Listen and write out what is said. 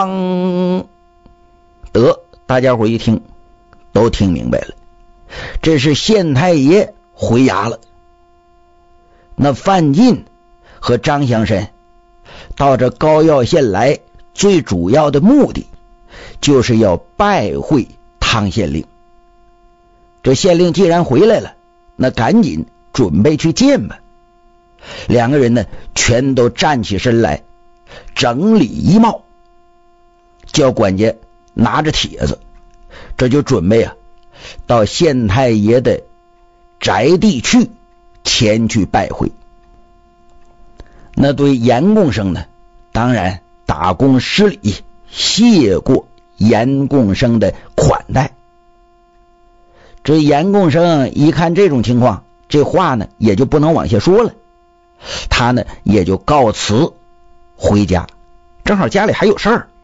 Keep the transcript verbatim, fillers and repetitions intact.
当得，大家伙一听都听明白了，这是县太爷回衙了。那范进和张乡绅到这高要县来，最主要的目的就是要拜会汤县令。这县令既然回来了，那赶紧准备去见吧。两个人呢全都站起身来，整理衣帽，叫管家拿着帖子，这就准备啊到县太爷的宅地去，前去拜会。那对严贡生呢，当然打躬施礼，谢过严贡生的款待。这严贡生一看这种情况，这话呢也就不能往下说了，他呢也就告辞回家，正好家里还有事儿。